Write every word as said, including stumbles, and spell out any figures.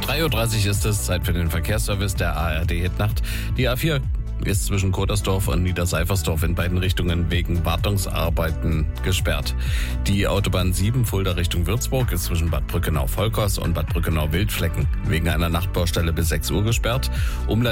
drei Uhr dreißig ist es, Zeit für den Verkehrsservice der A R D-Hitnacht. Die A vier ist zwischen Kodersdorf und Niederseifersdorf in beiden Richtungen wegen Wartungsarbeiten gesperrt. Die Autobahn sieben Fulda Richtung Würzburg ist zwischen Bad Brückenau-Volkers und Bad Brückenau-Wildflecken wegen einer Nachtbaustelle bis sechs Uhr gesperrt. Umleitung